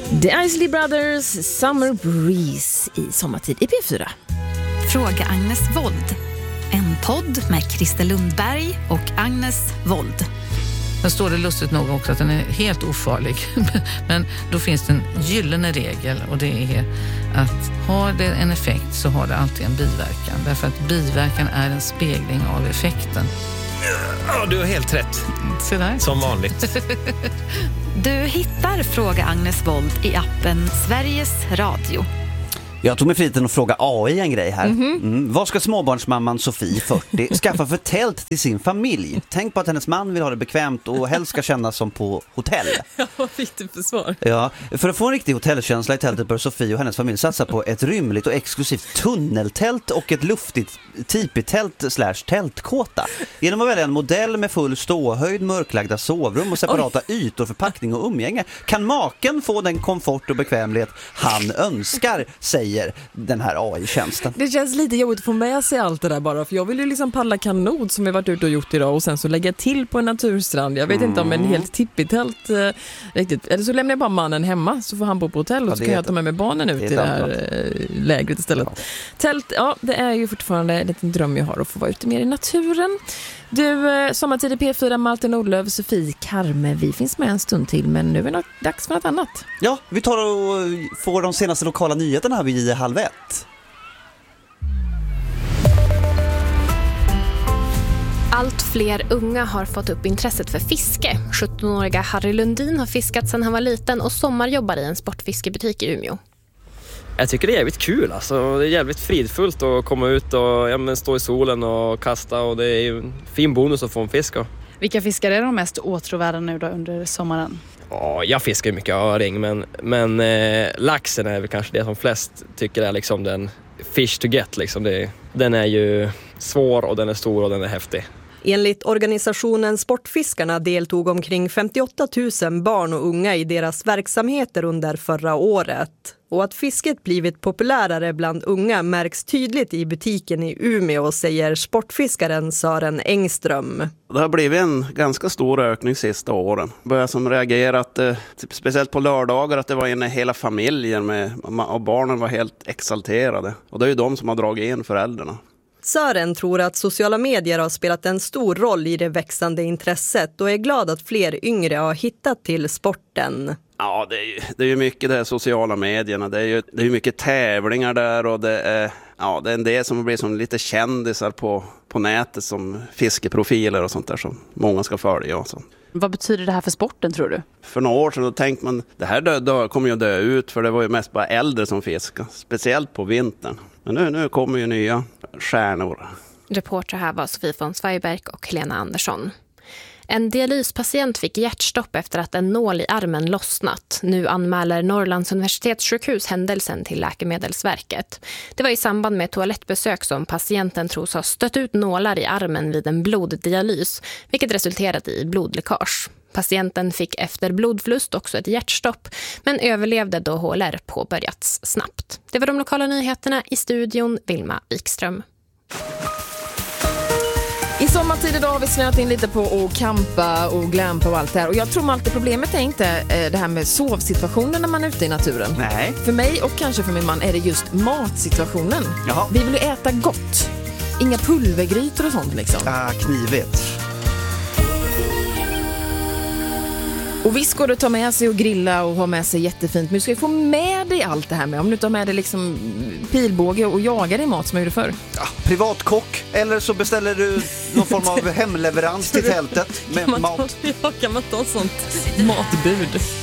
The Isley Brothers, Summer Breeze i sommartid i P4. Fråga Agnes Wold. En podd med Christer Lundberg och Agnes Wold. Sen står det lustigt nog också att den är helt ofarlig. Men då finns det en gyllene regel, och det är att har det en effekt så har det alltid en biverkan. Därför att biverkan är en spegling av effekten. Ja, du har helt rätt. Se där. Som vanligt. Du hittar Fråga Agnes Wold i appen Sveriges Radio. Jag tog mig friheten att fråga AI en grej här. Vad ska småbarnsmamman Sofie, 40, skaffa för tält till sin familj? Tänk på att hennes man vill ha det bekvämt och helst ska kännas som på hotell. Ja, vad fick du för svar? Ja, för att få en riktig hotellkänsla i tältet bör Sofie och hennes familj satsa på ett rymligt och exklusivt tunneltält och ett luftigt tipitält/tältkåta. Genom att välja en modell med full ståhöjd, mörklagda sovrum och separata ytor för packning och umgänge kan maken få den komfort och bekvämlighet han önskar, säger den här AI-tjänsten. Det känns lite jobbigt att få med sig allt det där bara, för jag vill ju liksom paddla kanot som vi varit ute och gjort idag och sen så lägga till på en naturstrand. Jag vet inte om en helt tippitält riktigt. Eller så lämnar jag bara mannen hemma så får han bo på hotell och så kan jag ta med barnen ut i det här lägret istället. Ja. Tält, ja, det är ju fortfarande en liten dröm jag har att få vara ute mer i naturen. Du, sommartid i P4, Malte Nordlöf, Sofie Karme, vi finns med en stund till, men nu är det dags för något annat. Ja, vi tar och får de senaste lokala nyheterna här vid 12:30. Allt fler unga har fått upp intresset för fiske. 17-åriga Harry Lundin har fiskat sedan han var liten och sommarjobbar i en sportfiskebutik i Umeå. Jag tycker det är jävligt kul. Alltså, det är jävligt fridfullt att komma ut och stå i solen och kasta. Och det är ju en fin bonus att få en fisk. Vilka fiskar är de mest åtråvärda nu då under sommaren? Ja, jag fiskar mycket öring, men laxen är väl kanske det som flest tycker är liksom den fish to get. Liksom. Den är ju svår och den är stor och den är häftig. Enligt organisationen Sportfiskarna deltog omkring 58 000 barn och unga i deras verksamheter under förra året. Och att fisket blivit populärare bland unga märks tydligt i butiken i Umeå, säger sportfiskaren Sören Engström. Det har blivit en ganska stor ökning sista åren. Började som reagerat, speciellt på lördagar, att det var en hela familjen och barnen var helt exalterade. Och det är ju de som har dragit in föräldrarna. Sören tror att sociala medier har spelat en stor roll i det växande intresset och är glad att fler yngre har hittat till sporten. Ja, det är ju mycket det här sociala medierna. Det är ju mycket tävlingar där och det är en del som blir som lite kändisar på nätet som fiskeprofiler och sånt där som många ska följa och sånt. Vad betyder det här för sporten, tror du? För några år sedan då tänkte man det här kommer ju att dö ut, för det var ju mest bara äldre som fiskade, speciellt på vintern. Men nu kommer ju nya stjärnor. Reporter här var Sofie von Zweiberg och Helena Andersson. En dialyspatient fick hjärtstopp efter att en nål i armen lossnat. Nu anmäler Norrlands universitetssjukhus händelsen till Läkemedelsverket. Det var i samband med toalettbesök som patienten tros ha stött ut nålar i armen vid en bloddialys, vilket resulterade i blodläckage. Patienten fick efter blodförlust också ett hjärtstopp, men överlevde då HLR påbörjats snabbt. Det var de lokala nyheterna, i studion Vilma Wikström. I sommartid idag har vi snöat in lite på att campa och glampa och allt det här. Och jag tror alltid problemet är inte det här med sovsituationen när man är ute i naturen. Nej. För mig och kanske för min man är det just matsituationen. Jaha. Vi vill ju äta gott. Inga pulvergrytor och sånt liksom. Knivigt. Och visst går det att ta med sig och grilla och ha med sig jättefint. Men du ska ju få med dig allt det här med. Om du tar med dig liksom pilbåge och jagar dig mat som jag gjorde förr. Ja, privatkock. Eller så beställer du någon form av hemleverans till tältet med mat. Ja, kan man ta sånt matbud?